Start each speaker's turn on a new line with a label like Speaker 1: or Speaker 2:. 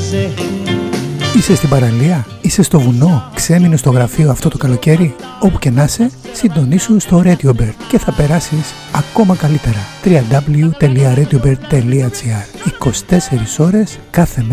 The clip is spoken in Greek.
Speaker 1: Είσαι στην παραλία, είσαι στο βουνό, ξέμεινε στο γραφείο αυτό το καλοκαίρι. Όπου και να είσαι, συντονίσου στο Radio Bird και θα περάσεις ακόμα καλύτερα. www.radiobird.gr 24 ώρες κάθε μέρα.